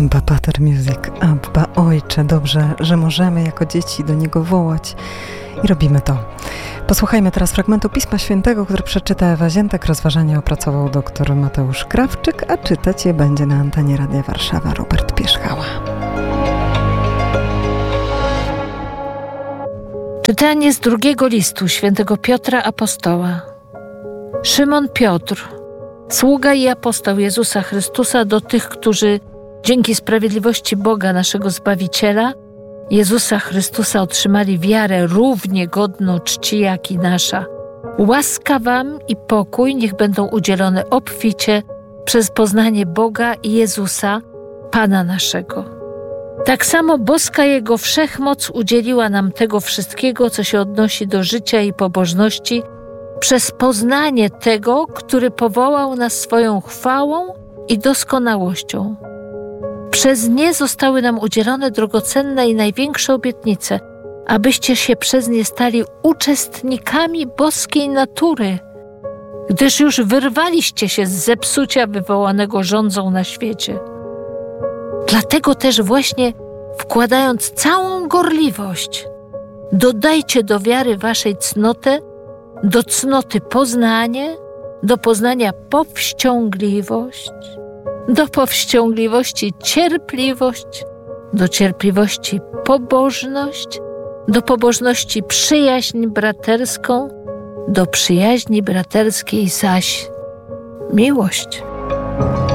Abba, Pater Music, Abba, Ojcze, dobrze, że możemy jako dzieci do Niego wołać i robimy to. Posłuchajmy teraz fragmentu Pisma Świętego, który przeczyta Ewa Ziętek. Rozważanie opracował dr Mateusz Krawczyk, a czytać je będzie na antenie Radia Warszawa Robert Pierzchała. Czytanie z drugiego listu świętego Piotra Apostoła. Szymon Piotr, sługa i apostoł Jezusa Chrystusa, do tych, którzy dzięki sprawiedliwości Boga, naszego Zbawiciela, Jezusa Chrystusa, otrzymali wiarę równie godną czci jak i nasza. Łaska wam i pokój niech będą udzielone obficie przez poznanie Boga i Jezusa, Pana naszego. Tak samo boska Jego wszechmoc udzieliła nam tego wszystkiego, co się odnosi do życia i pobożności, przez poznanie tego, który powołał nas swoją chwałą i doskonałością. Przez nie zostały nam udzielone drogocenne i największe obietnice, abyście się przez nie stali uczestnikami boskiej natury, gdyż już wyrwaliście się z zepsucia wywołanego żądzą na świecie. Dlatego też właśnie, wkładając całą gorliwość, dodajcie do wiary waszej cnotę, do cnoty poznanie, do poznania powściągliwość, do powściągliwości cierpliwość, do cierpliwości pobożność, do pobożności przyjaźń braterską, do przyjaźni braterskiej zaś miłość.